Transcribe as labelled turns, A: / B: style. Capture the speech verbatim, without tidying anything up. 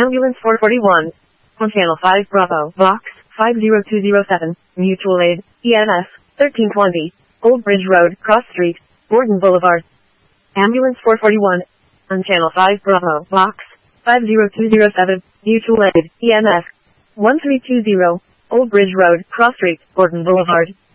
A: Ambulance four forty-one. On Channel five Bravo, Box five zero two zero seven, Mutual Aid, E M S, thirteen twenty, Old Bridge Road, Cross Street, Borden Boulevard. Ambulance four forty-one. On Channel five Bravo, Box five zero two zero seven, Mutual Aid, E M S, one three two zero, Old Bridge Road, Cross Street, Borden Boulevard.